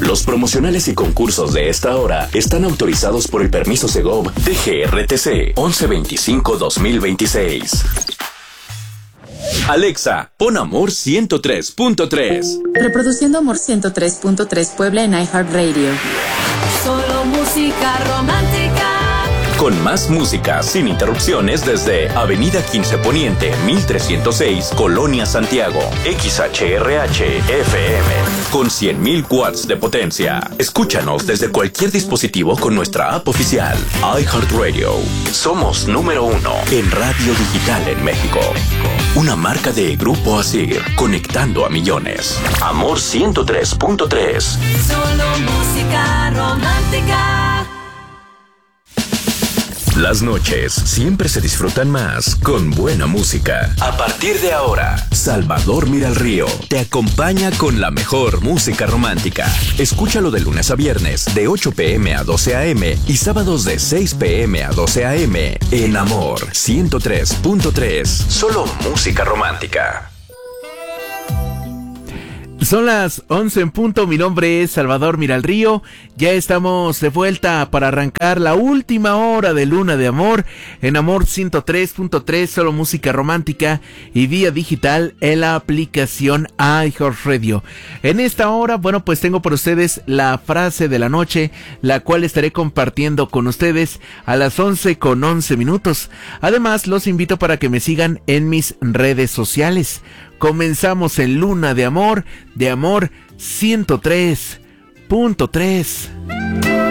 Los promocionales y concursos de esta hora están autorizados por el permiso Segov DGRTC 1125-2026. Alexa, pon Amor 103.3. Reproduciendo Amor 103.3 Puebla en iHeartRadio. Solo música romántica. Con más música, sin interrupciones, desde Avenida 15 Poniente, 1306, Colonia Santiago. XHRH-FM, con 100.000 watts de potencia. Escúchanos desde cualquier dispositivo con nuestra app oficial, iHeartRadio. Somos número 1 en radio digital en México. Una marca de Grupo Asir, conectando a millones. Amor 103.3. Solo música romántica. Las noches siempre se disfrutan más con buena música. A partir de ahora, Salvador Miralrío te acompaña con la mejor música romántica. Escúchalo de lunes a viernes, de 8 p.m. a 12 a.m. y sábados de 6 p.m. a 12 a.m. en Amor 103.3. Solo música romántica. Son las 11 en punto, mi nombre es Salvador Miralrío, ya estamos de vuelta para arrancar la última hora de Luna de Amor en Amor 103.3, solo música romántica y vía digital en la aplicación iHeartRadio. En esta hora, bueno, pues tengo por ustedes la frase de la noche, la cual estaré compartiendo con ustedes a las 11:11. Además, los invito para que me sigan en mis redes sociales. Comenzamos en Luna de Amor 103.3.